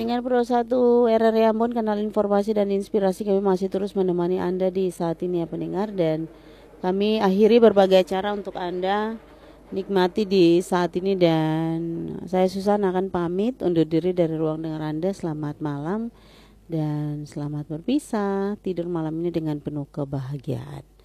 Pendengar Pro 1 RRI Ambon, kanal informasi dan inspirasi, kami masih terus menemani Anda di saat ini ya pendengar, dan kami akhiri berbagai acara untuk Anda nikmati di saat ini, dan saya Susan akan pamit undur diri dari ruang dengar Anda. Selamat malam dan selamat berpisah, tidur malam ini dengan penuh kebahagiaan.